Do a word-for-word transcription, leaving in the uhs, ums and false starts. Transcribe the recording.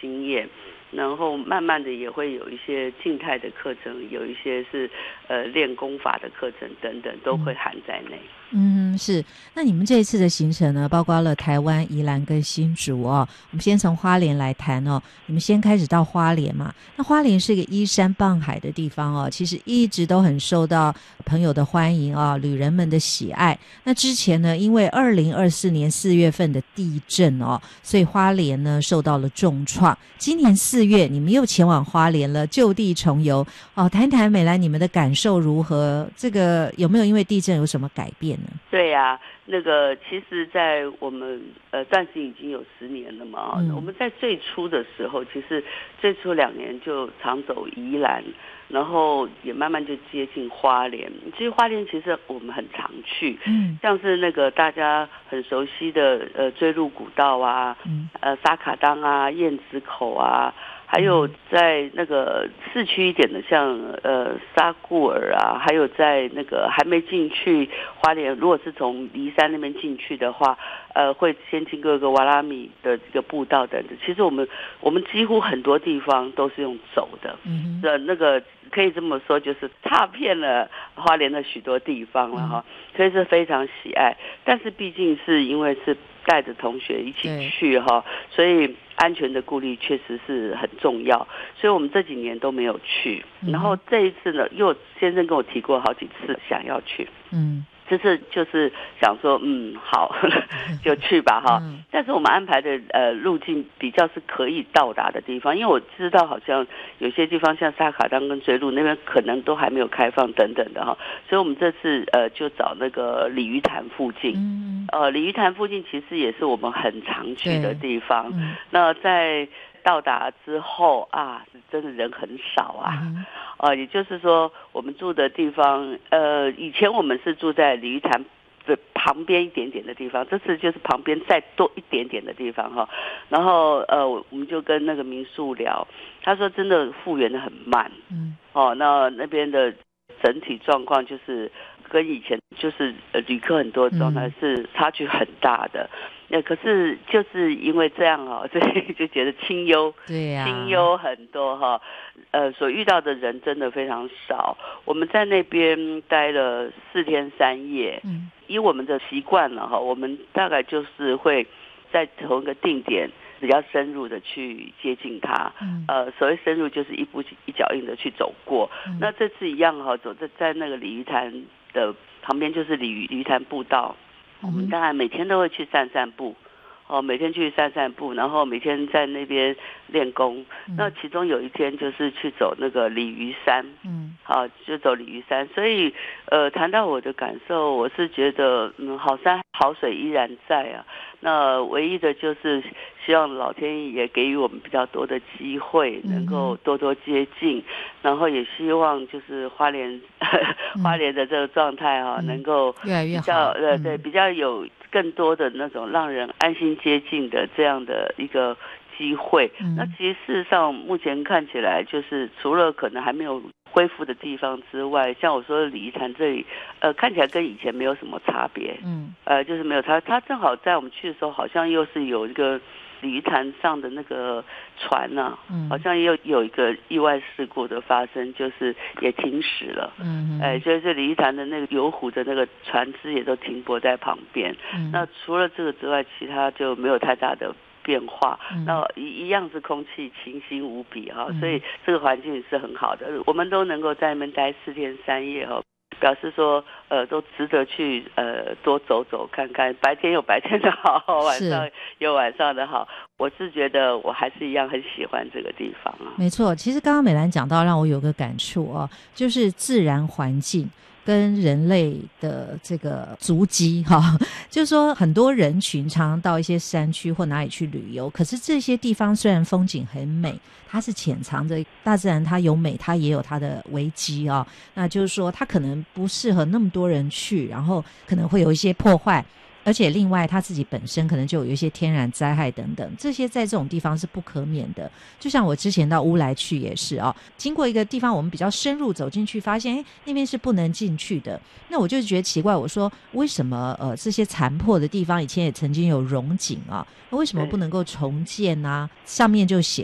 经验，然后慢慢的也会有一些静态的课程，有一些是呃练功法的课程等等，都会含在内。 嗯，是。那你们这一次的行程呢，包括了台湾、宜兰跟新竹哦。我们先从花莲来谈哦。你们先开始到花莲嘛？那花莲是一个依山傍海的地方哦，其实一直都很受到朋友的欢迎啊，旅人们的喜爱。那之前呢，因为二零二四年四月份的地震哦，所以花莲呢受到了重创。今年四月，你们又前往花莲了，就地重游哦。谈谈美兰你们的感受如何？这个有没有因为地震有什么改变？ 对呀、啊，那个其实，在我们呃暂时已经有十年了嘛、嗯。我们在最初的时候，其实最初两年就常走宜兰，然后也慢慢就接近花莲。其实花莲其实我们很常去，嗯，像是那个大家很熟悉的呃追鹿古道啊，嗯，呃沙卡当啊、燕子口啊。还有在那个市区一点的，像呃沙固尔啊，还有在那个还没进去花莲，如果是从梨山那边进去的话，呃，会先经过一个瓦拉米的这个步道等等。其实我们我们几乎很多地方都是用走的，嗯，的那个可以这么说，就是踏遍了花莲的许多地方了哈，所以是非常喜爱。但是毕竟是因为是带着同学一起去哈，所以安全的顾虑确实是很重要，所以我们这几年都没有去。然后这一次呢，又先生跟我提过好几次想要去，嗯，这次就是想说，嗯，好，就去吧哈。但是我们安排的呃路径比较是可以到达的地方，因为我知道好像有些地方像沙卡当跟追鹿那边可能都还没有开放等等的哈，所以我们这次呃就找那个鲤鱼潭附近。嗯呃，鲤鱼潭附近其实也是我们很常去的地方。嗯、那在到达之后啊，真的人很少啊。嗯、呃，也就是说，我们住的地方，呃，以前我们是住在鲤鱼潭的旁边一点点的地方，这次就是旁边再多一点点的地方哈。然后呃，我们就跟那个民宿聊，他说真的复原的很慢。嗯。哦，那那边的整体状况就是。跟以前就是呃旅客很多的状态是差距很大的，那、嗯、可是就是因为这样哈、哦，所以就觉得清幽， 对呀、啊， 清幽很多哈、哦，呃，所遇到的人真的非常少。我们在那边待了四天三夜，嗯，以我们的习惯了哈，我们大概就是会在同一个定点。比较深入的去接近它，嗯、呃，所谓深入就是一步一脚印的去走过。嗯、那这次一样哈，走在在那个鲤鱼潭的旁边就是鲤鱼鲤鱼潭步道，嗯、我们当然每天都会去散散步，哦，每天去散散步，然后每天在那边练功。嗯、那其中有一天就是去走那个鲤鱼山，嗯，好，就走鲤鱼山。所以呃，谈到我的感受，我是觉得嗯，好山好水依然在啊。那唯一的就是希望老天爷给予我们比较多的机会，能够多多接近，嗯、然后也希望就是花莲、嗯、花莲的这个状态哈、啊，嗯、能够越来越好， 呃对，比较有更多的那种让人安心接近的这样的一个机会。嗯、那其实事实上目前看起来，就是除了可能还没有恢复的地方之外，像我说的鲤鱼潭这里，呃，看起来跟以前没有什么差别，嗯，呃，就是没有差。它正好在我们去的时候，好像又是有一个鲤鱼潭上的那个船呢、啊，嗯，好像又有一个意外事故的发生，就是也停驶了，嗯，哎，所以这鲤鱼潭的那个游湖的那个船只也都停泊在旁边。嗯，那除了这个之外，其他就没有太大的变化，那一一样是空气清新无比哈，所以这个环境是很好的，我们都能够在那边待四天三夜哈，表示说呃都值得去呃多走走看看，白天有白天的好，晚上有晚上的好，我是觉得我还是一样很喜欢这个地方啊。 没错，其实刚刚美兰讲到让我有个感触哦，就是自然环境跟人类的这个足迹哈，就是说很多人群常常到一些山区或哪里去旅游，可是这些地方虽然风景很美，它是潜藏着大自然，它有美，它也有它的危机啊、哦。那就是说它可能不适合那么多人去，然后可能会有一些破坏。而且另外他自己本身可能就有一些天然灾害等等，这些在这种地方是不可免的。就像我之前到乌来去也是啊、哦，经过一个地方我们比较深入走进去，发现哎那边是不能进去的。那我就觉得奇怪，我说为什么呃这些残破的地方以前也曾经有荣景啊，为什么不能够重建啊？上面就写